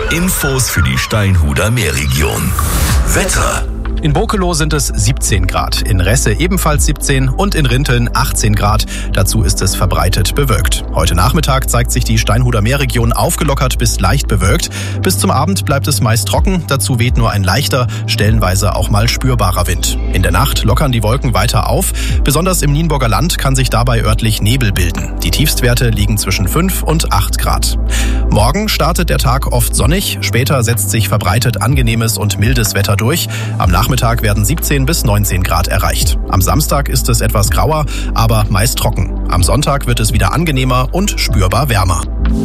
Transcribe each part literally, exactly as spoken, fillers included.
Infos für die Steinhuder Meerregion. Wetter. In Bokelow sind es siebzehn Grad, in Resse ebenfalls siebzehn und in Rinteln achtzehn Grad. Dazu ist es verbreitet bewölkt. Heute Nachmittag zeigt sich die Steinhuder Meerregion aufgelockert bis leicht bewölkt. Bis zum Abend bleibt es meist trocken, dazu weht nur ein leichter, stellenweise auch mal spürbarer Wind. In der Nacht lockern die Wolken weiter auf. Besonders im Nienburger Land kann sich dabei örtlich Nebel bilden. Die Tiefstwerte liegen zwischen fünf und acht Grad. Morgen startet der Tag oft sonnig, später setzt sich verbreitet angenehmes und mildes Wetter durch. Am Nachmittag werden siebzehn bis neunzehn Grad erreicht. Am Samstag ist es etwas grauer, aber meist trocken. Am Sonntag wird es wieder angenehmer und spürbar wärmer.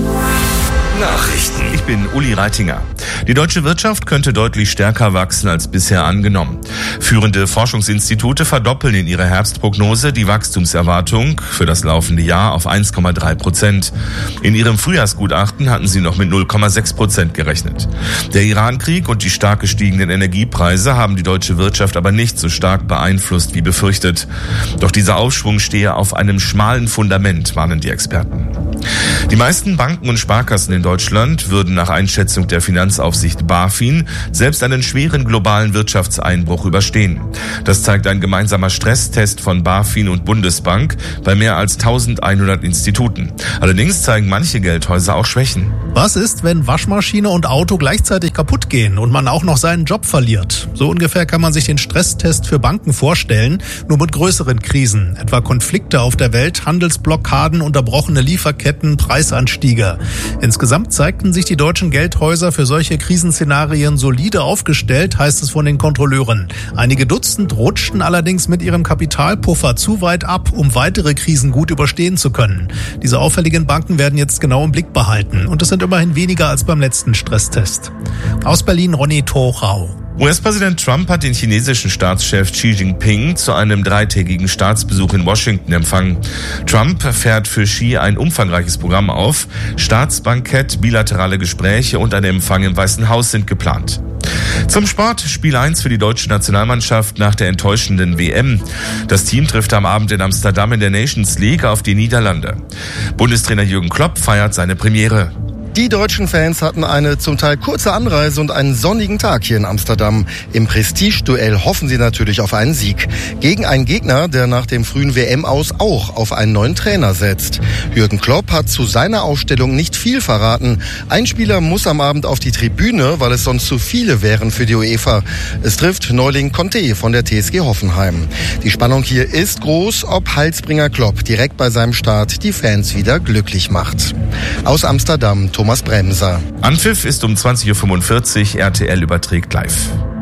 Nachrichten. Ich bin Uli Reitinger. Die deutsche Wirtschaft könnte deutlich stärker wachsen als bisher angenommen. Führende Forschungsinstitute verdoppeln in ihrer Herbstprognose die Wachstumserwartung für das laufende Jahr auf eins Komma drei Prozent. In ihrem Frühjahrsgutachten hatten sie noch mit null Komma sechs Prozent gerechnet. Der Iran-Krieg und die stark gestiegenen Energiepreise haben die deutsche Wirtschaft aber nicht so stark beeinflusst wie befürchtet. Doch dieser Aufschwung stehe auf einem schmalen Fundament, warnen die Experten. Die meisten Banken und Sparkassen in Deutschland würden nach Einschätzung der Finanzaufsicht BaFin selbst einen schweren globalen Wirtschaftseinbruch überstehen. Das zeigt ein gemeinsamer Stresstest von BaFin und Bundesbank bei mehr als eintausendeinhundert Instituten. Allerdings zeigen manche Geldhäuser auch Schwächen. Was ist, wenn Waschmaschine und Auto gleichzeitig kaputt gehen und man auch noch seinen Job verliert? So ungefähr kann man sich den Stresstest für Banken vorstellen, nur mit größeren Krisen, etwa Konflikte auf der Welt, Handelsblockaden, unterbrochene Lieferketten, Preisanstiege. Insgesamt zeigten sich die deutschen Geldhäuser für solche Krisenszenarien solide aufgestellt, heißt es von den Kontrolleuren. Einige Dutzend rutschten allerdings mit ihrem Kapitalpuffer zu weit ab, um weitere Krisen gut überstehen zu können. Diese auffälligen Banken werden jetzt genau im Blick behalten und es sind immerhin weniger als beim letzten Stresstest. Aus Berlin Ronny Torau. U S-Präsident Trump hat den chinesischen Staatschef Xi Jinping zu einem dreitägigen Staatsbesuch in Washington empfangen. Trump fährt für Xi ein umfangreiches Programm auf. Staatsbankett, bilaterale Gespräche und ein Empfang im Weißen Haus sind geplant. Zum Sport, Spiel eins für die deutsche Nationalmannschaft nach der enttäuschenden W M. Das Team trifft am Abend in Amsterdam in der Nations League auf die Niederlande. Bundestrainer Jürgen Klopp feiert seine Premiere. Die deutschen Fans hatten eine zum Teil kurze Anreise und einen sonnigen Tag hier in Amsterdam. Im Prestige-Duell hoffen sie natürlich auf einen Sieg. Gegen einen Gegner, der nach dem frühen W M-Aus auch auf einen neuen Trainer setzt. Jürgen Klopp hat zu seiner Aufstellung nicht viel verraten. Ein Spieler muss am Abend auf die Tribüne, weil es sonst zu viele wären für die UEFA. Es trifft Neuling Conte von der T S G Hoffenheim. Die Spannung hier ist groß, ob Heilsbringer Klopp direkt bei seinem Start die Fans wieder glücklich macht. Aus Amsterdam, Thomas Bremser. Anpfiff ist um zwanzig Uhr fünfundvierzig, R T L überträgt live.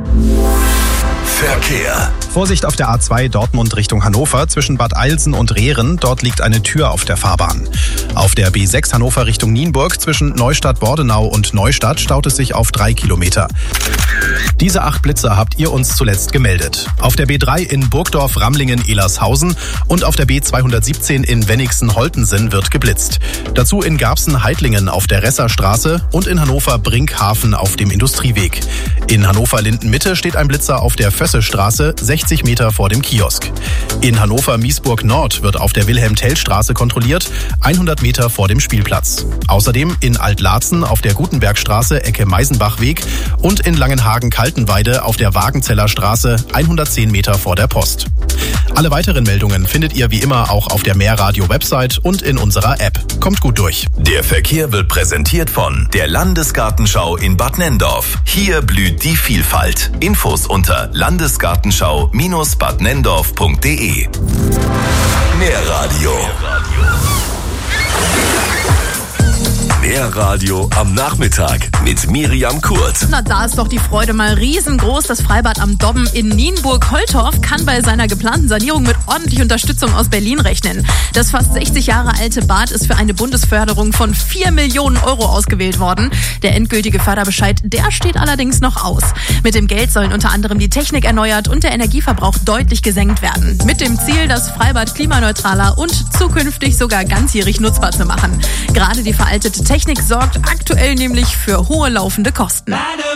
Verkehr. Vorsicht auf der A zwei Dortmund Richtung Hannover zwischen Bad Eilsen und Rehren. Dort liegt eine Tür auf der Fahrbahn. Auf der B sechs Hannover Richtung Nienburg zwischen Neustadt-Bordenau und Neustadt staut es sich auf drei Kilometer. Diese acht Blitzer habt ihr uns zuletzt gemeldet. Auf der B drei in Burgdorf-Ramlingen-Elershausen und auf der B zweihundertsiebzehn in Wenigsen-Holtensen wird geblitzt. Dazu in Garbsen-Heitlingen auf der Resserstraße und in Hannover-Brinkhafen auf dem Industrieweg. In Hannover-Linden-Mitte steht ein Blitzer auf der Fössestraße, sechzig Meter vor dem Kiosk. In Hannover-Miesburg-Nord wird auf der Wilhelm-Tell-Straße kontrolliert, hundert Meter vor dem Spielplatz. Außerdem in Altlarzen auf der Gutenbergstraße, Ecke Meisenbachweg und in Langenhagen-Kaltenweide auf der Wagenzeller Straße, hundertzehn Meter vor der Post. Alle weiteren Meldungen findet ihr wie immer auch auf der Mehrradio-Website und in unserer App. Kommt gut durch. Der Verkehr wird präsentiert von der Landesgartenschau in Bad Nenndorf. Hier blüht die Vielfalt. Infos unter landesgartenschau Bindestrich bad nenndorf punkt de. Mehrradio. Mehrradio am Nachmittag mit Miriam Kurt. Na, da ist doch die Freude mal riesengroß. Das Freibad am Dobben in Nienburg-Holtorf kann bei seiner geplanten Sanierung mit ordentlich Unterstützung aus Berlin rechnen. Das fast sechzig Jahre alte Bad ist für eine Bundesförderung von vier Millionen Euro ausgewählt worden. Der endgültige Förderbescheid, der steht allerdings noch aus. Mit dem Geld sollen unter anderem die Technik erneuert und der Energieverbrauch deutlich gesenkt werden. Mit dem Ziel, das Freibad klimaneutraler und zukünftig sogar ganzjährig nutzbar zu machen. Gerade die veraltete Technik sorgt aktuell nämlich für hohe laufende Kosten.